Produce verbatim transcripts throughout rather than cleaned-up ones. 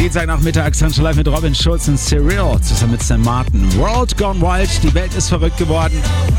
Dienstagnachmittag, Sunshine Live mit Robin Schulz und Cyril zusammen mit Sam Martin. World Gone Wild, die Welt ist verrückt geworden.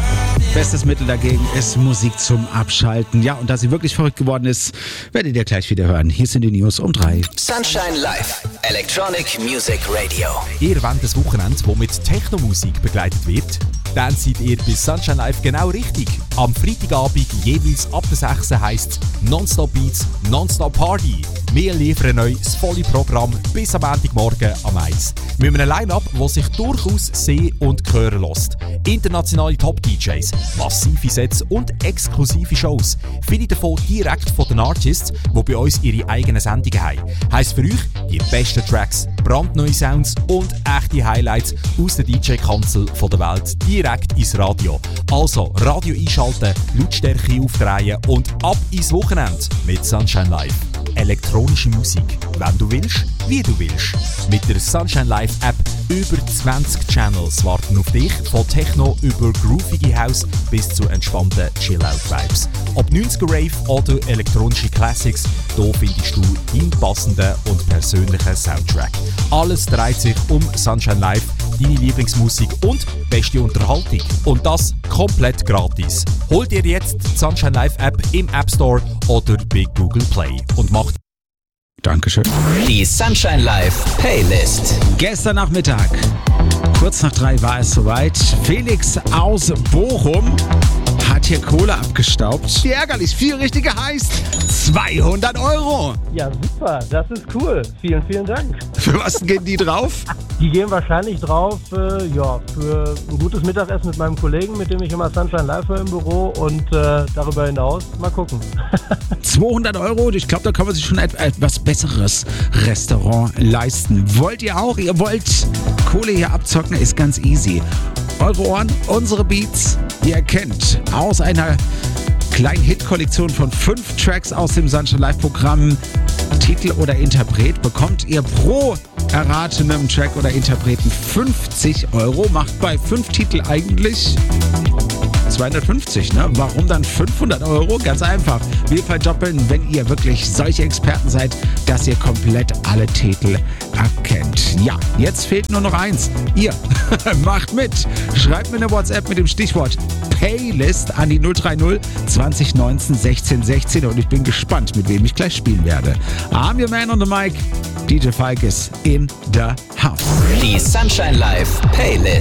Bestes Mittel dagegen ist Musik zum Abschalten. Ja, und da sie wirklich verrückt geworden ist, werdet ihr gleich wieder hören. Hier sind die News um drei. Sunshine Live, Electronic Music Radio. Ihr wollt ein Wochenende, das mit Techno-Musik begleitet wird? Dann seid ihr bei Sunshine Live genau richtig. Am Freitagabend jeweils ab der sechs heisst es Nonstop Beats, Nonstop Party. Wir liefern euch das volle Programm bis am Montagmorgen am eins. Mit einem Line-Up, das sich durchaus sehen und hören lässt. Internationale Top-D Js, massive Sets und exklusive Shows. Viele davon direkt von den Artists, die bei uns ihre eigenen Sendungen haben. Heisst für euch die besten Tracks, brandneue Sounds und echte Highlights aus der D J-Kanzel der Welt direkt ins Radio. Also Radio einschalten, Lautstärke aufdrehen und ab ins Wochenende mit Sunshine Live. Elektronische Musik, wenn du willst, wie du willst. Mit der Sunshine Live App über zwanzig Channels warten auf dich, von Techno über groovige House bis zu entspannten Chill-Out-Vibes. Ob neunziger Rave oder elektronische Classics, hier findest du deinen passenden und persönlichen Soundtrack. Alles dreht sich um Sunshine Live, deine Lieblingsmusik und beste Unterhaltung. Und das komplett gratis. Hol dir jetzt die Sunshine Live App im App Store oder bei Google Play und mach Dankeschön. Die Sunshine Live Playlist. Gestern Nachmittag, kurz nach drei war es soweit. Felix aus Bochum hat hier Kohle abgestaubt. Wie ärgerlich, viel richtige heißt zweihundert Euro. Ja, super, das ist cool. Vielen, vielen Dank. Für was gehen die drauf? Die gehen wahrscheinlich drauf, äh, ja, für ein gutes Mittagessen mit meinem Kollegen, mit dem ich immer Sunshine Live höre im Büro und äh, darüber hinaus mal gucken. zweihundert Euro, ich glaube, da kann man sich schon et- etwas besseres Restaurant leisten. Wollt ihr auch? Ihr wollt Kohle hier abzocken? Ist ganz easy. Eure Ohren, unsere Beats, ihr erkennt aus einer kleinen Hit-Kollektion von fünf Tracks aus dem Sunshine Live-Programm Titel oder Interpret, bekommt ihr pro erratenem Track oder Interpreten fünfzig Euro. Macht bei fünf Titel eigentlich zweihundertfünfzig, ne? Warum dann fünfhundert Euro? Ganz einfach. Wir verdoppeln, wenn ihr wirklich solche Experten seid, dass ihr komplett alle Titel erkennt. Ja, jetzt fehlt nur noch eins. Ihr macht mit. Schreibt mir eine WhatsApp mit dem Stichwort Playlist an die null drei null zwanzig neunzehn sechzehn sechzehn und ich bin gespannt, mit wem ich gleich spielen werde. I'm your man on the mic. D J Falk ist in the house. Die Sunshine Live Playlist.